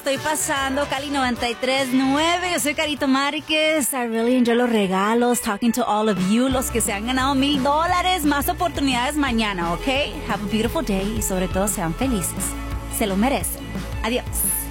estoy pasando. Cali 93.9. Yo soy Carito Márquez. I really enjoy los regalos. Talking to all of you, los que se han ganado $1,000. Más oportunidades mañana, ¿ok? Have a beautiful day y sobre todo sean felices. Se lo merecen. Adiós.